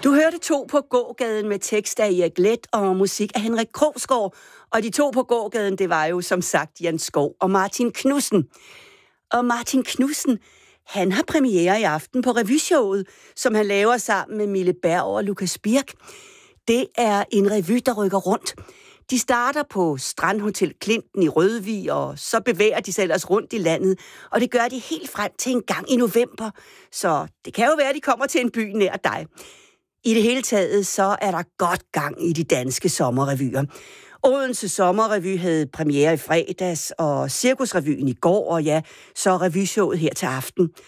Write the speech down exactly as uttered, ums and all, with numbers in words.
Du hørte To på gågaden med tekst af Erik Leth og musik af Henrik Krogsgaard. Og de to på gågaden, det var jo som sagt Jan Skov og Martin Knudsen. Og Martin Knudsen, han har premiere i aften på revyshowet, som han laver sammen med Mille Berg og Lukas Birk. Det er en revy, der rykker rundt. De starter på Strandhotel Klinten i Rødvig, og så bevæger de sig ellers rundt i landet. Og det gør de helt frem til en gang i november. Så det kan jo være, at de kommer til en by nær dig. I det hele taget, så er der godt gang i de danske sommerrevyer. Odense Sommerrevy havde premiere i fredags, og Cirkusrevyen i går, og ja, så revyshowet her til aften.